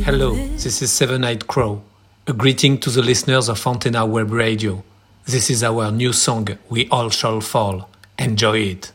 Hello, this is Seven-Eyed Crow. A greeting to the listeners of Antenna Web Radio. This is our new song, We All Shall Fall. Enjoy it.